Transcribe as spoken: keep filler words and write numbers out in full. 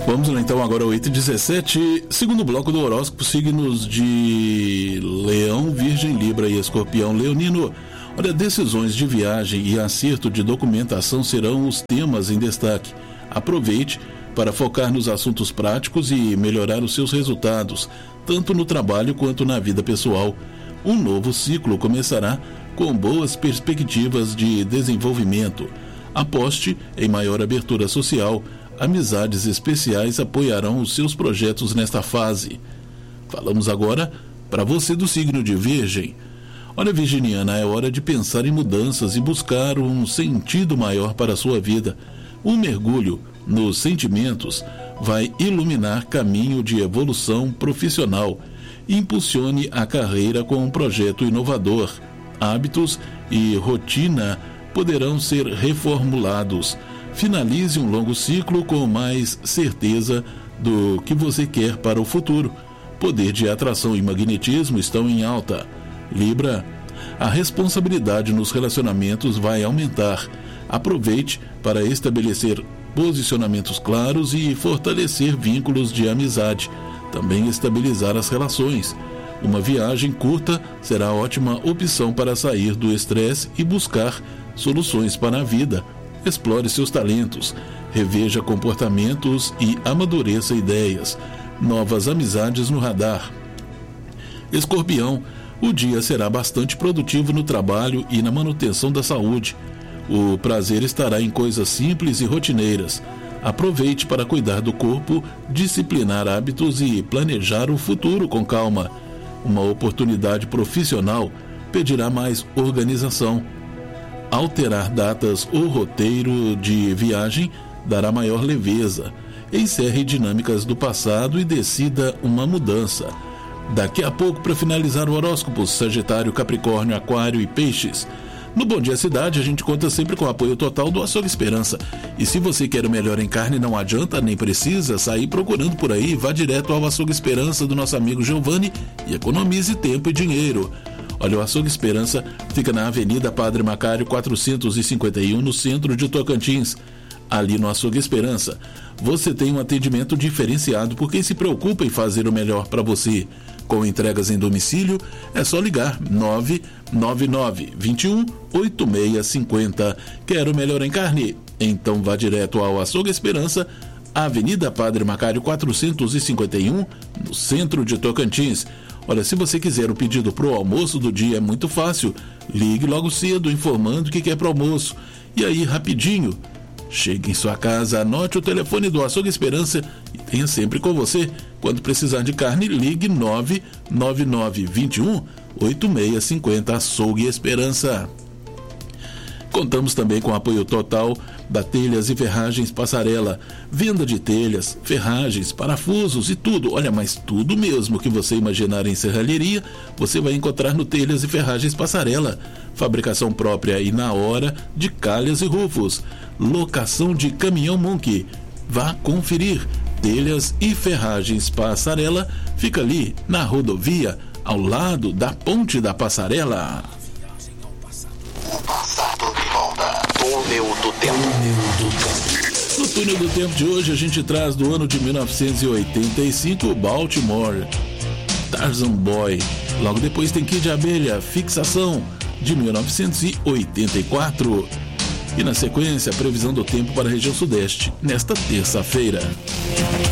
Vamos lá então, agora oito e dezessete, segundo bloco do horóscopo, signos de Leão, Virgem, Libra e Escorpião. Leonino, olha, decisões de viagem e acerto de documentação serão os temas em destaque. Aproveite para focar nos assuntos práticos e melhorar os seus resultados, tanto no trabalho quanto na vida pessoal. Um novo ciclo começará com boas perspectivas de desenvolvimento. Aposte em maior abertura social. Amizades especiais apoiarão os seus projetos nesta fase. Falamos agora para você do signo de Virgem. Olha, virginiana, é hora de pensar em mudanças e buscar um sentido maior para a sua vida. Um mergulho nos sentimentos vai iluminar caminho de evolução profissional. Impulsione a carreira com um projeto inovador. Hábitos e rotina poderão ser reformulados. Finalize um longo ciclo com mais certeza do que você quer para o futuro. Poder de atração e magnetismo estão em alta. Libra, a responsabilidade nos relacionamentos vai aumentar. Aproveite para estabelecer posicionamentos claros e fortalecer vínculos de amizade. Também estabilizar as relações. Uma viagem curta será ótima opção para sair do estresse e buscar soluções para a vida. Explore seus talentos, reveja comportamentos e amadureça ideias. Novas amizades no radar. Escorpião, o dia será bastante produtivo no trabalho e na manutenção da saúde. O prazer estará em coisas simples e rotineiras. Aproveite para cuidar do corpo, disciplinar hábitos e planejar o futuro com calma. Uma oportunidade profissional pedirá mais organização. Alterar datas ou roteiro de viagem dará maior leveza. Encerre dinâmicas do passado e decida uma mudança. Daqui a pouco, para finalizar o horóscopo, Sagitário, Capricórnio, Aquário e Peixes. No Bom Dia Cidade, a gente conta sempre com o apoio total do Açougue Esperança. E se você quer o melhor em carne, não adianta nem precisa sair procurando por aí. Vá direto ao Açougue Esperança do nosso amigo Giovanni e economize tempo e dinheiro. Olha, o Açougue Esperança fica na Avenida Padre Macário quatrocentos e cinquenta e um, no centro de Tocantins. Ali no Açougue Esperança, você tem um atendimento diferenciado por quem se preocupa em fazer o melhor para você. Com entregas em domicílio, é só ligar nove nove nove, dois um, oito seis cinco zero. Quer o melhor em carne? Então vá direto ao Açougue Esperança, Avenida Padre Macário quatrocentos e cinquenta e um, no centro de Tocantins. Olha, se você quiser o pedido pro almoço do dia, é muito fácil. Ligue logo cedo informando o que quer pro almoço. E aí, rapidinho, chegue em sua casa, anote o telefone do Açougue Esperança e tenha sempre com você. Quando precisar de carne, ligue nove nove nove, dois um, oito seis cinco zero. Açougue Esperança. Contamos também com o apoio total da Telhas e Ferragens Passarela. Venda de telhas, ferragens, parafusos e tudo. Olha, mas tudo mesmo que você imaginar em serralheria, você vai encontrar no Telhas e Ferragens Passarela. Fabricação própria e na hora de calhas e rufos. Locação de caminhão Monkey. Vá conferir. Telhas e Ferragens Passarela fica ali na rodovia, ao lado da Ponte da Passarela. O passado de volta. Túnel do Tempo. No Túnel do Tempo de hoje, a gente traz do ano de mil novecentos e oitenta e cinco, Baltimore, Tarzan Boy. Logo depois tem Kid Abelha, Fixação, de mil novecentos e oitenta e quatro. E na sequência, a previsão do tempo para a região sudeste, nesta terça-feira.